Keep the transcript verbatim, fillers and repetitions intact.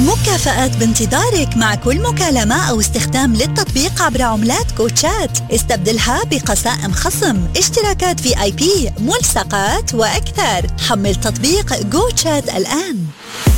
مكافآت بانتظارك مع كل مكالمة أو استخدام للتطبيق عبر عملات جوتشات. استبدلها بقسائم خصم، اشتراكات في آي بي، ملصقات وأكثر. حمل تطبيق جوتشات الآن.